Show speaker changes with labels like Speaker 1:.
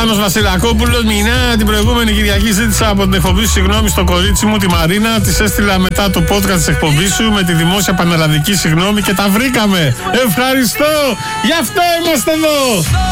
Speaker 1: Πάνος Βασιλακόπουλος, Μινά, την προηγούμενη Κυριακή ζήτησα από την εκπομπή σου συγγνώμη στο κορίτσι μου, τη Μαρίνα. Της έστειλα μετά το podcast της εκπομπής σου με τη δημόσια πανελλαδική συγγνώμη και τα βρήκαμε. Ευχαριστώ! Γι' αυτό είμαστε εδώ!